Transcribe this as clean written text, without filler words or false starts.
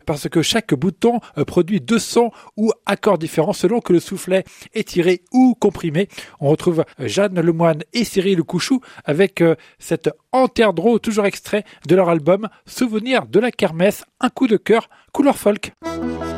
parce que chaque bouton produit 2 sons ou accords différents selon que le soufflet est tiré ou comprimé. On retrouve Jeanne Lemoine et Cyril Couchou avec cet Enterdro, toujours extrait de leur album Souvenir de la kermesse, un coup de cœur couleur folk.